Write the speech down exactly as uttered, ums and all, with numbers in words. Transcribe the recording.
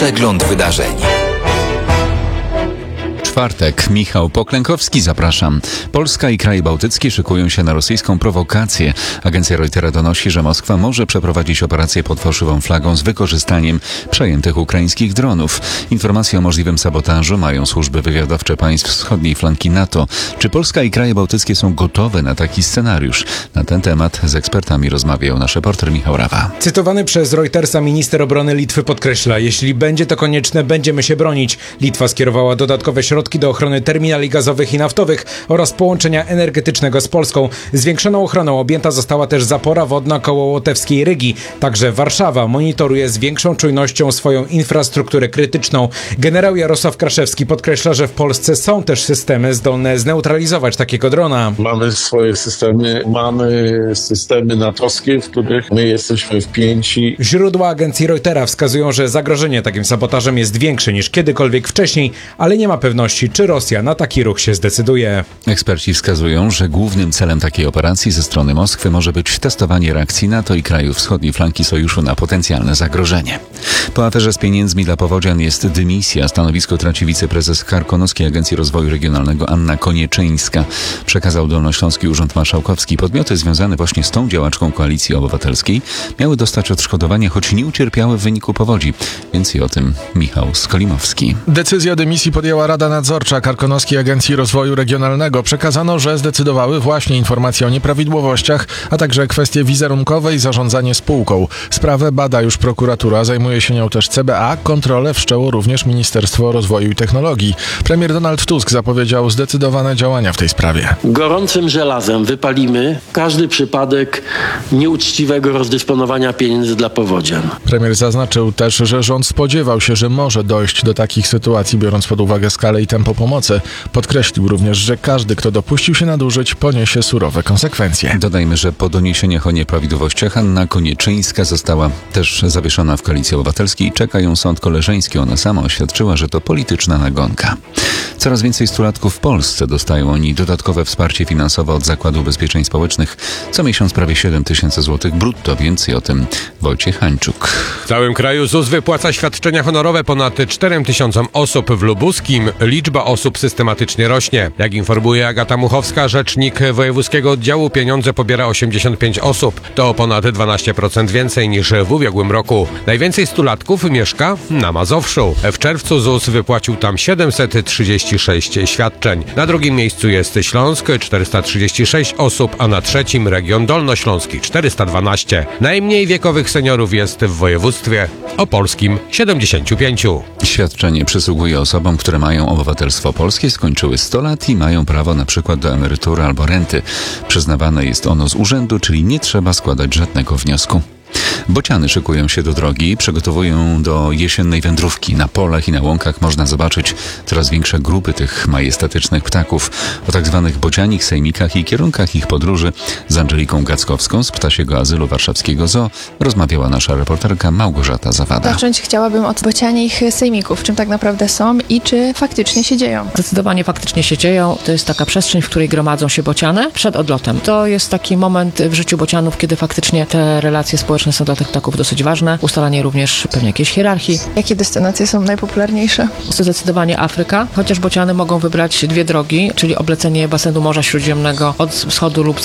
Przegląd wydarzeń. Czwartek. Michał Poklękowski, zapraszam. Polska i kraje bałtyckie szykują się na rosyjską prowokację. Agencja Reutera donosi, że Moskwa może przeprowadzić operację pod fałszywą flagą z wykorzystaniem przejętych ukraińskich dronów. Informacje o możliwym sabotażu mają służby wywiadowcze państw wschodniej flanki NATO. Czy Polska i kraje bałtyckie są gotowe na taki scenariusz? Na ten temat z ekspertami rozmawiał nasz reporter Michał Rawa. Cytowany przez Reutersa minister obrony Litwy podkreśla: jeśli będzie to konieczne, będziemy się bronić. Litwa skierowała dodatkowe środki do ochrony terminali gazowych i naftowych oraz połączenia energetycznego z Polską. Zwiększoną ochroną objęta została też zapora wodna koło Łotewskiej Rygi. Także Warszawa monitoruje z większą czujnością swoją infrastrukturę krytyczną. Generał Jarosław Kraszewski podkreśla, że w Polsce są też systemy zdolne zneutralizować takiego drona. Mamy swoje systemy, mamy systemy natowskie, w których my jesteśmy wpięci. Źródła agencji Reutera wskazują, że zagrożenie takim sabotażem jest większe niż kiedykolwiek wcześniej, ale nie ma pewności, czy Rosja na taki ruch się zdecyduje. Eksperci wskazują, że głównym celem takiej operacji ze strony Moskwy może być testowanie reakcji NATO i krajów wschodniej flanki sojuszu na potencjalne zagrożenie. Po aferze z pieniędzmi dla powodzian jest dymisja. Stanowisko traci wiceprezes Karkonoskiej Agencji Rozwoju Regionalnego Anna Konieczyńska. Przekazał Dolnośląski Urząd Marszałkowski. Podmioty związane właśnie z tą działaczką Koalicji Obywatelskiej miały dostać odszkodowanie, choć nie ucierpiały w wyniku powodzi. Więcej o tym Michał Skolimowski. Decyzję o dymisji podjęła Rada Nadzorcza Karkonoskiej Agencji Rozwoju Regionalnego. Przekazano, że zdecydowały właśnie informacje o nieprawidłowościach, a także kwestie wizerunkowe i zarządzanie spółką. Sprawę bada już prokuratura, zajmuje się nią też C B A. Kontrolę wszczęło również Ministerstwo Rozwoju i Technologii. Premier Donald Tusk zapowiedział zdecydowane działania w tej sprawie. Gorącym żelazem wypalimy każdy przypadek nieuczciwego rozdysponowania pieniędzy dla powodzian. Premier zaznaczył też, że rząd spodziewał się, że może dojść do takich sytuacji, biorąc pod uwagę skalę i tempo pomocy. Podkreślił również, że każdy, kto dopuścił się nadużyć, poniesie surowe konsekwencje. Dodajmy, że po doniesieniach o nieprawidłowościach Anna Konieczyńska została też zawieszona w Koalicji Obywatelskiej. Czeka ją sąd koleżeński. Ona sama oświadczyła, że to polityczna nagonka. Coraz więcej stulatków w Polsce dostają oni dodatkowe wsparcie finansowe od Zakładu Ubezpieczeń Społecznych. Co miesiąc prawie siedem tysięcy złotych brutto. Więcej o tym Wojciech Hańczuk. W całym kraju Z U S wypłaca świadczenia honorowe ponad czterem tysiącom osób. W Lubuskim liczba osób systematycznie rośnie. Jak informuje Agata Muchowska, rzecznik wojewódzkiego oddziału, pieniądze pobiera osiemdziesiąt pięć osób. To o ponad dwanaście procent więcej niż w ubiegłym roku. Najwięcej stulatków mieszka na Mazowszu. W czerwcu Z U S wypłacił tam siedemset trzydzieści sześć świadczeń. Na drugim miejscu jest Śląsk, czterysta trzydzieści sześć osób, a na trzecim region dolnośląski, czterysta dwanaście. Najmniej wiekowych seniorów jest w województwie opolskim, siedemdziesięciu pięciu. Świadczenie przysługuje osobom, które mają obywatelstwo polskie, skończyły sto lat i mają prawo na przykład do emerytury albo renty. Przyznawane jest ono z urzędu, czyli nie trzeba składać żadnego wniosku. Bociany szykują się do drogi, przygotowują do jesiennej wędrówki. Na polach i na łąkach można zobaczyć coraz większe grupy tych majestatycznych ptaków. O tak zwanych bocianich sejmikach i kierunkach ich podróży z Angeliką Gackowską z Ptasiego Azylu Warszawskiego Zoo rozmawiała nasza reporterka Małgorzata Zawada. Zacząć chciałabym od bocianich sejmików. Czym tak naprawdę są i czy faktycznie się dzieją? Zdecydowanie faktycznie się dzieją. To jest taka przestrzeń, w której gromadzą się bociany przed odlotem. To jest taki moment w życiu bocianów, kiedy faktycznie te relacje społeczne są dla tych ptaków dosyć ważne. Ustalanie również pewnie jakiejś hierarchii. Jakie destynacje są najpopularniejsze? Zdecydowanie Afryka, chociaż bociany mogą wybrać dwie drogi, czyli oblecenie basenu Morza Śródziemnego od wschodu lub